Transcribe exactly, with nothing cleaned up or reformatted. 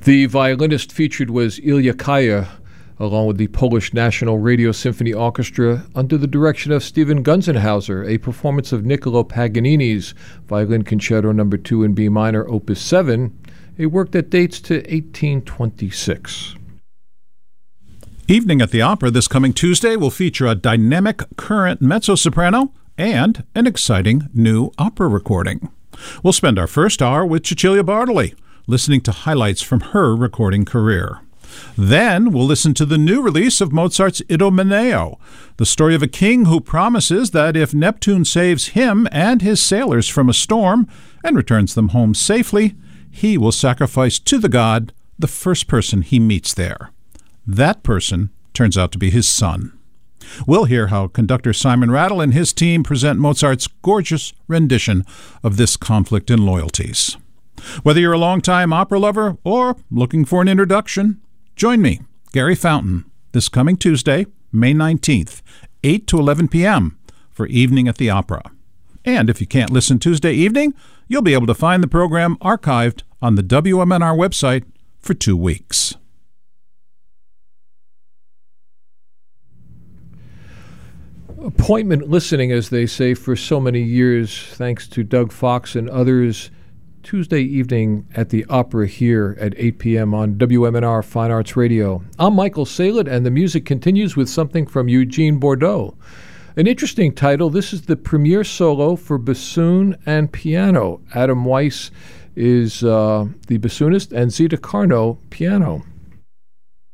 The violinist featured was Ilya Kaya, along with the Polish National Radio Symphony Orchestra under the direction of Stephen Gunzenhauser, a performance of Niccolo Paganini's Violin Concerto Number two in B minor, Opus seven, a work that dates to eighteen twenty-six. Evening at the Opera this coming Tuesday will feature a dynamic current mezzo-soprano and an exciting new opera recording. We'll spend our first hour with Cecilia Bartoli, listening to highlights from her recording career. Then we'll listen to the new release of Mozart's Idomeneo, the story of a king who promises that if Neptune saves him and his sailors from a storm and returns them home safely, he will sacrifice to the god the first person he meets there. That person turns out to be his son. We'll hear how conductor Simon Rattle and his team present Mozart's gorgeous rendition of this conflict in loyalties. Whether you're a longtime opera lover or looking for an introduction, join me, Gary Fountain, this coming Tuesday, May nineteenth, eight to eleven p.m. for Evening at the Opera. And if you can't listen Tuesday evening, you'll be able to find the program archived on the W M N R website for two weeks. Appointment listening, as they say, for so many years, thanks to Doug Fox and others. Tuesday evening at the Opera here at eight p.m. on W M N R Fine Arts Radio. I'm Michael Salett, and the music continues with something from Eugene Bordeaux. An interesting title. This is the premiere solo for bassoon and piano. Adam Weiss is uh, the bassoonist, and Zita Carno, piano.